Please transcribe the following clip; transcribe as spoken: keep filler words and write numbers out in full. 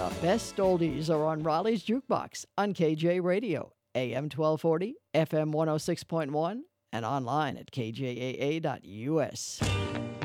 The best oldies are on Raleigh's Jukebox on K J Radio, A M twelve forty, F M one oh six point one, and online at k j a a dot u s.